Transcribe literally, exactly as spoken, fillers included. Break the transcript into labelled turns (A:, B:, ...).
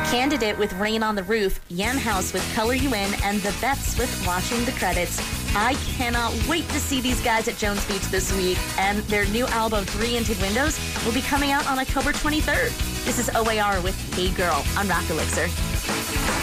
A: Candidate with Rain on the Roof, Yam House with Color You In, and The Beths with Watching the Credits. I cannot wait to see these guys at Jones Beach this week, and their new album, Three Tinted Windows, will be coming out on October twenty-third. This is O A R with Hey Girl on Rock Elixir.